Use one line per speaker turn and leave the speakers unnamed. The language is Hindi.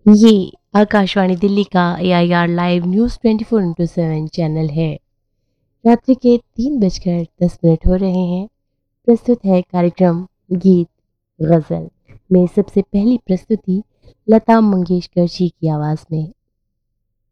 ये आकाशवाणी दिल्ली का एआईआर लाइव न्यूज़ 24/7 चैनल है। रात्रि के 3:10 हो रहे हैं। प्रस्तुत है कार्यक्रम गीत गजल में सबसे पहली प्रस्तुति लता मंगेशकर जी की आवाज में।